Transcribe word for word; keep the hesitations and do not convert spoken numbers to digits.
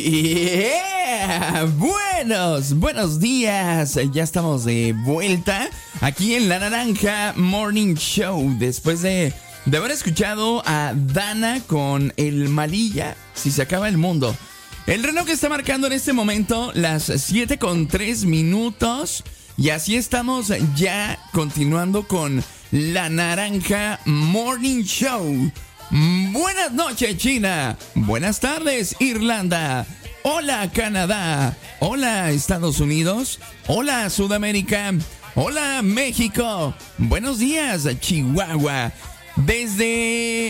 Yeah. Buenos, buenos días. Ya estamos de vuelta aquí en La Naranja Morning Show. Después de, de haber escuchado a Dana con el Malilla, Si se acaba el mundo. El reloj está marcando en este momento las siete con tres minutos. Y así estamos ya continuando con La Naranja Morning Show. Buenas noches, China. Buenas tardes, Irlanda. Hola, Canadá. Hola, Estados Unidos. Hola, Sudamérica. Hola, México. Buenos días, Chihuahua. Desde